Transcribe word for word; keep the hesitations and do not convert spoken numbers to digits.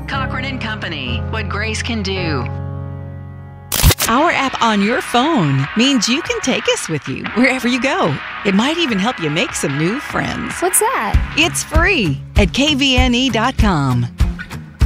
Cochran and Company, what Grace can do. Our app on your phone means you can take us with you wherever you go. It might even help you make some new friends. What's that? It's free at K V N E dot com.